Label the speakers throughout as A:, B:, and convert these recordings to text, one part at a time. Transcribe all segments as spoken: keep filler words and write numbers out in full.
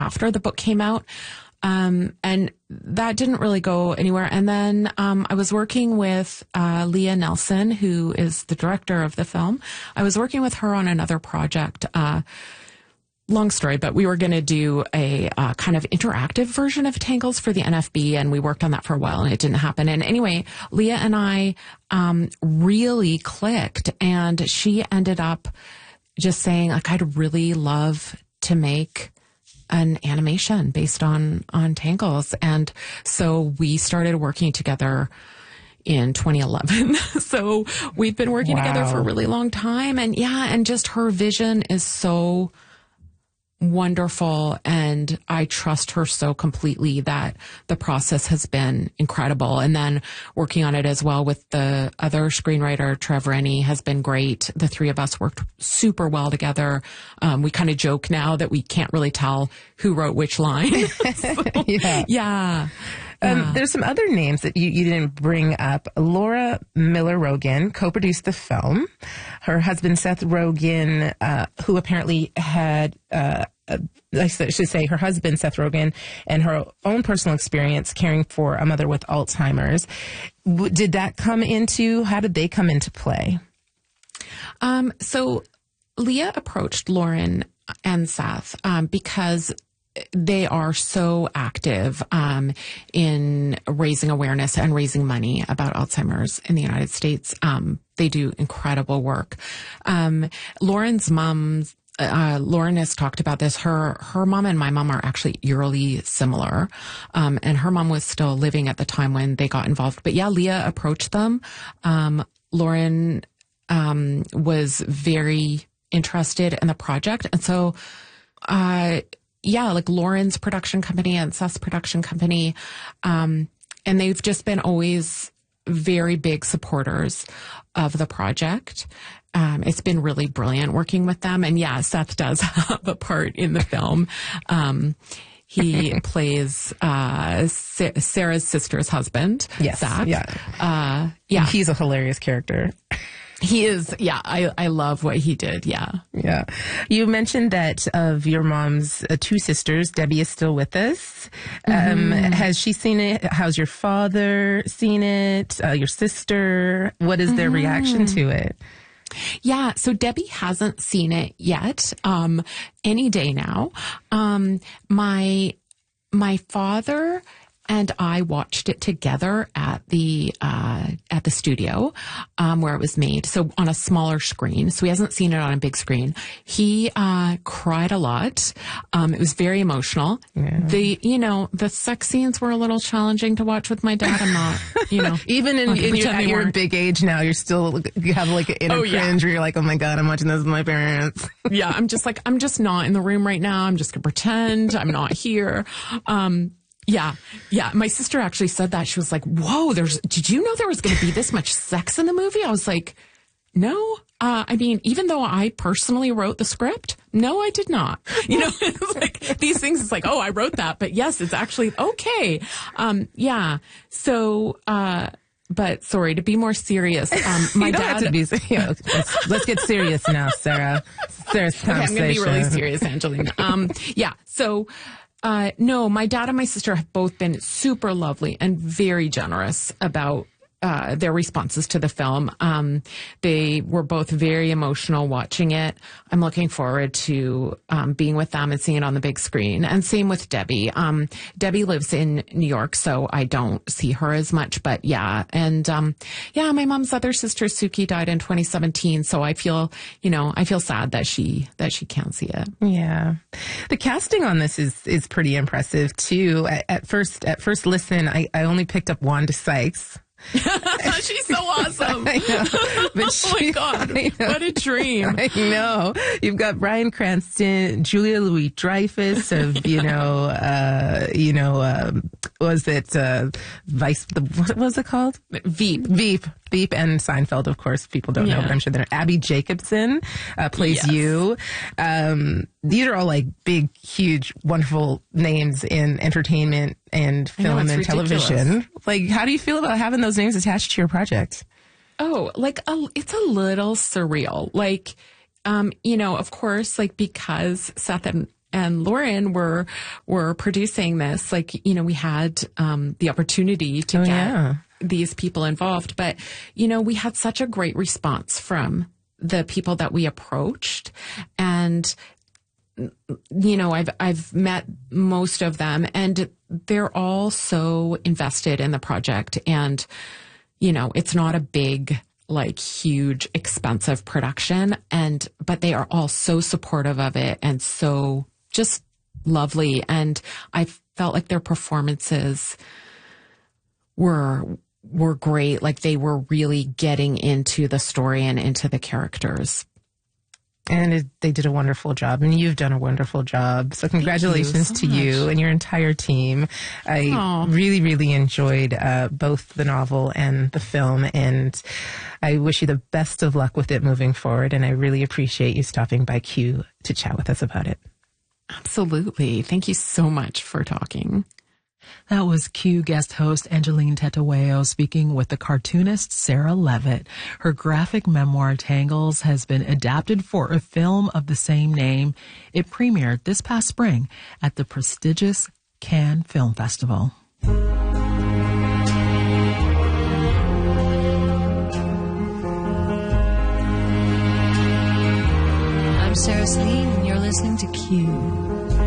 A: after the book came out. Um, and that didn't really go anywhere. And then, um, I was working with, uh, Leah Nelson, who is the director of the film. I was working with her on another project, uh, long story, but we were going to do a, uh, kind of interactive version of Tangles for the N F B. And we worked on that for a while and it didn't happen. And anyway, Leah and I, um, really clicked, and she ended up just saying, like, I'd really love to make an animation based on, on Tangles. And so we started working together in twenty eleven. So we've been working wow. together for a really long time. And yeah, and just her vision is so wonderful. And I trust her so completely that the process has been incredible. And then working on it as well with the other screenwriter, Trev Rennie, has been great. The three of us worked super well together. Um, we kind of joke now that we can't really tell who wrote which line. So,
B: yeah.
A: Yeah.
B: Um,
A: yeah.
B: There's some other names that you, you didn't bring up. Laura Miller Rogan co-produced the film. Her husband, Seth Rogen, uh, who apparently had, uh, uh, I should say her husband, Seth Rogen, and her own personal experience caring for a mother with Alzheimer's. W- did that come into, how did they come into play?
A: Um, so Leah approached Lauren and Seth, um, because they are so active um, in raising awareness and raising money about Alzheimer's in the United States. Um, they do incredible work. Um, Lauren's mom's Uh, Lauren has talked about this. Her, her mom and my mom are actually eerily similar. Um, and her mom was still living at the time when they got involved. But yeah, Leah approached them. Um, Lauren, um, was very interested in the project. And so, uh, yeah, like Lauren's production company and Seth's production company. Um, and they've just been always very big supporters of the project. Um, it's been really brilliant working with them. And yeah, Seth does have a part in the film. Um, he plays, uh, Sa- Sarah's sister's husband,
B: yes,
A: Zach.
B: Yeah.
A: Uh, yeah.
B: He's a hilarious character.
A: He is. Yeah. I, I love what he did. Yeah.
B: Yeah. You mentioned that of your mom's uh, two sisters, Debbie is still with us. Um, mm-hmm. Has she seen it? How's your father seen it? Uh, your sister? What is their mm-hmm. reaction to it?
A: Yeah. So Debbie hasn't seen it yet. Um, any day now. Um, my, my father and I watched it together at the, uh, at the studio, um, where it was made. So on a smaller screen. So he hasn't seen it on a big screen. He, uh, cried a lot. Um, it was very emotional. Yeah. The, you know, the sex scenes were a little challenging to watch with my dad. I'm not, you know.
B: Even in, in your, at your big age now, you're still, you have like an inner
A: oh,
B: cringe
A: yeah.
B: where you're like, oh my God, I'm watching this with my parents.
A: Yeah. I'm just like, I'm just not in the room right now. I'm just gonna pretend I'm not here. Um, Yeah. Yeah. My sister actually said that. She was like, whoa, there's, did you know there was going to be this much sex in the movie? I was like, no. Uh, I mean, even though I personally wrote the script, no, I did not. You know, it's like these things, it's like, oh, I wrote that, but yes, it's actually okay. Um, yeah. So, uh, but sorry, to be more serious, um, my
B: you don't
A: dad.
B: Have to be, you know, let's, let's get serious now, Sarah. Sarah's
A: okay, I'm going to be really serious, Angelina. Um, yeah. So, Uh, no, my dad and my sister have both been super lovely and very generous about uh, their responses to the film. Um, they were both very emotional watching it. I'm looking forward to um, being with them and seeing it on the big screen. And same with Debbie. Um, Debbie lives in New York, so I don't see her as much. But yeah, and um, yeah, my mom's other sister Suki died in twenty seventeen, so I feel, you know, I feel sad that she that she can't see it.
B: Yeah, the casting on this is is pretty impressive too. At, at first, at first listen, I, I only picked up Wanda Sykes.
A: She's so awesome.
B: I know. But
A: oh my God. What a dream.
B: I know. You've got Bryan Cranston, Julia Louis-Dreyfus of, you know, uh, you know, um, was it, uh, Vice, the, what was it called?
A: Veep.
B: Veep. Veep and Seinfeld, of course, people don't
A: yeah.
B: know, but I'm sure they're. Abby Jacobson uh, plays
A: yes.
B: you. Um, these are all like big, huge, wonderful names in entertainment and film
A: know,
B: and
A: ridiculous.
B: television. Like, how do you feel about having those names attached to your project?
A: Oh, like a, it's a little surreal. Like, um, you know, of course, like because Seth and and Lauren were were producing this, like, you know, we had um, the opportunity to
B: oh,
A: get
B: yeah.
A: these people involved. But, you know, we had such a great response from the people that we approached. And, you know, I've I've met most of them, and they're all so invested in the project. And, you know, it's not a big, like, huge, expensive production, and but they are all so supportive of it and so just lovely. And I felt like their performances were were great. Like, they were really getting into the story and into the characters.
B: And it, they did a wonderful job, and you've done a wonderful job. So congratulations
A: so
B: to
A: much.
B: you and your entire team. I
A: Aww.
B: really, really enjoyed uh, both the novel and the film, and I wish you the best of luck with it moving forward. And I really appreciate you stopping by Q to chat with us about it.
A: Absolutely. Thank you so much for talking.
C: That was Q guest host Angeline Tetaweo speaking with the cartoonist Sarah Levitt. Her graphic memoir Tangles has been adapted for a film of the same name. It premiered this past spring at the prestigious Cannes Film Festival.
D: I'm Sarah Saline, and you're listening to Q.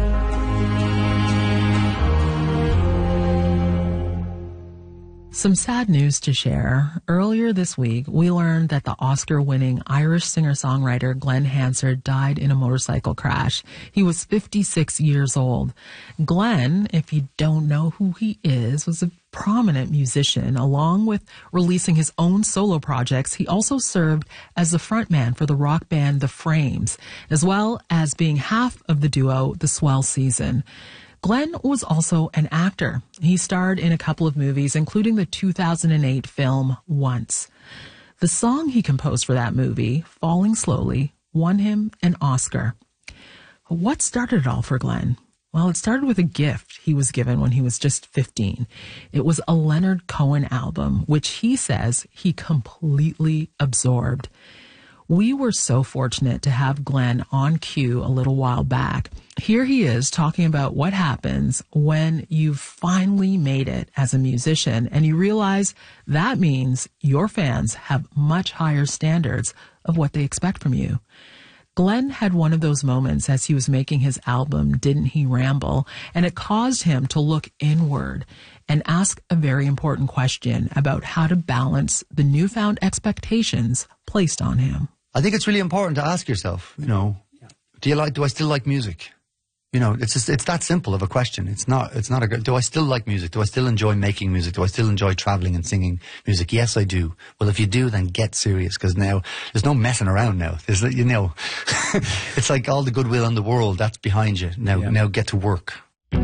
C: Some sad news to share. Earlier this week, we learned that the Oscar-winning Irish singer-songwriter Glenn Hansard died in a motorcycle crash. He was fifty-six years old. Glenn, if you don't know who he is, was a prominent musician. Along with releasing his own solo projects, he also served as the frontman for the rock band The Frames, as well as being half of the duo The Swell Season. Glenn was also an actor. He starred in a couple of movies, including the two thousand eight film Once. The song he composed for that movie, Falling Slowly, won him an Oscar. What started it all for Glenn? Well, it started with a gift he was given when he was just fifteen. It was a Leonard Cohen album, which he says he completely absorbed. We were so fortunate to have Glenn on Q a little while back. Here he is talking about what happens when you've finally made it as a musician and you realize that means your fans have much higher standards of what they expect from you. Glenn had one of those moments as he was making his album, Didn't He Ramble? And it caused him to look inward and ask a very important question about how to balance the newfound expectations placed on him.
E: I think it's really important to ask yourself, you know, do you like, do I still like music? You know, it's just, it's that simple of a question. It's not, it's not a, do I still like music? Do I still enjoy making music? Do I still enjoy traveling and singing music? Yes, I do. Well, if you do, then get serious, because now there's no messing around now. There's, you know, it's like all the goodwill in the world, that's behind you. Now, yeah. now get to work.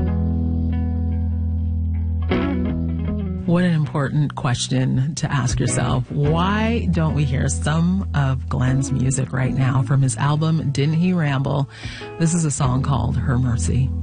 C: What an important question to ask yourself. Why don't we hear some of Glenn's music right now from his album, Didn't He Ramble? This is a song called Her Mercy.